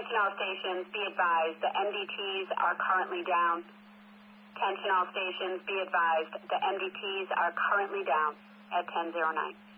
Attention all stations, be advised, the MDTs are currently down. Attention all stations, be advised, the MDTs are currently down at 10:09.